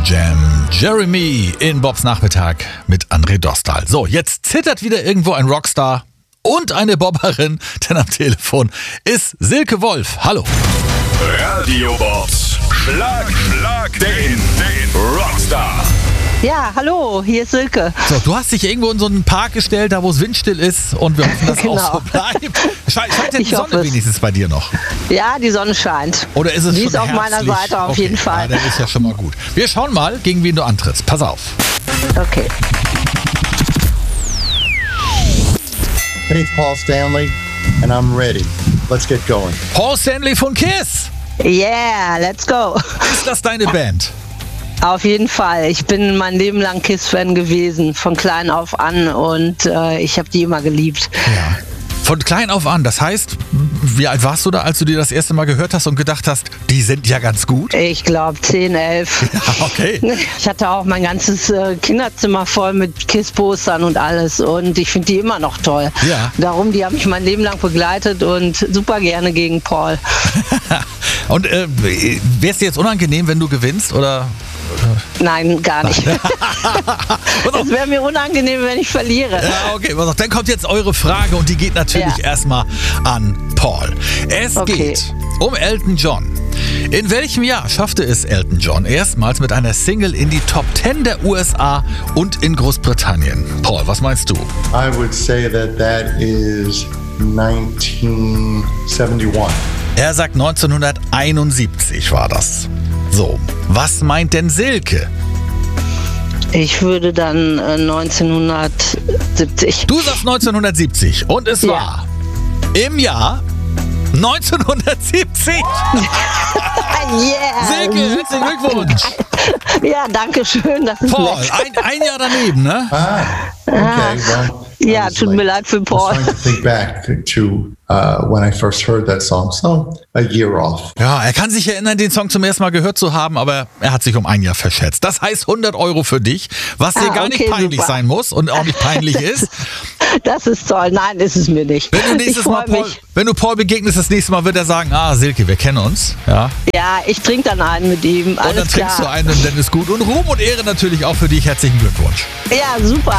Pearl Jam. Jeremy in Bobs Nachmittag mit André Dostal. So, jetzt zittert wieder irgendwo ein Rockstar und eine Bobberin, denn am Telefon ist Silke Wolf. Hallo. Radio Bobs. Schlag den Rockstar. Ja, hallo, hier ist Silke. So, du hast dich irgendwo in so einen Park gestellt, da wo es windstill ist und wir hoffen, dass es auch so bleibt. Scheint denn die Sonne wenigstens bei dir noch? Ja, die Sonne scheint. Oder ist es die schon ist auf meiner herbstlich? Seite auf jeden Fall. Ja, das ist ja schon mal gut. Wir schauen mal, gegen wen du antrittst. Pass auf. Okay. Hey, it's Paul Stanley, and I'm ready. Let's get going. Paul Stanley von Kiss. Yeah, let's go. Ist das deine Band? Auf jeden Fall. Ich bin mein Leben lang Kiss-Fan gewesen, von klein auf an, und ich habe die immer geliebt. Ja. Von klein auf an. Das heißt, wie alt warst du da, als du dir das erste Mal gehört hast und gedacht hast, die sind ja ganz gut? Ich glaube 10, 11. Ja, okay. Ich hatte auch mein ganzes Kinderzimmer voll mit Kiss-Postern und alles, und ich finde die immer noch toll. Ja. Darum, die haben mich mein Leben lang begleitet und super gerne gegen Paul. Und wäre es dir jetzt unangenehm, wenn du gewinnst, oder? Nein, gar nicht. Es wäre mir unangenehm, wenn ich verliere. Ja, okay, pass auf, dann kommt jetzt eure Frage und die geht natürlich erstmal an Paul. Es geht um Elton John. In welchem Jahr schaffte es Elton John erstmals mit einer Single in die Top 10 der USA und in Großbritannien? Paul, was meinst du? I would say that is 1971. Er sagt 1971 war das. So, was meint denn Silke? Ich würde dann 1970. Du sagst 1970 und es war im Jahr 1970. Yeah. Silke, herzlichen Glückwunsch. Ja, danke schön. Das ist Paul, nett. ein Jahr daneben, ne? Okay, well. Ja, tut mir leid für I was Paul. trying to think back to when I first heard that song. So, a year off. Ja, er kann sich erinnern, den Song zum ersten Mal gehört zu haben, aber er hat sich um ein Jahr verschätzt. Das heißt 100 € für dich, was dir gar nicht peinlich super. sein muss und auch nicht peinlich ist. Das ist toll. Nein, ist es mir nicht. Wenn du nächstes Mal Paul begegnest, das nächste Mal wird er sagen, Silke, wir kennen uns. Ja. Ja, ich trinke dann einen mit ihm. Und dann Alles trinkst du klar. einen und dann ist gut. Und Ruhm und Ehre natürlich auch für dich. Herzlichen Glückwunsch. Ja, super.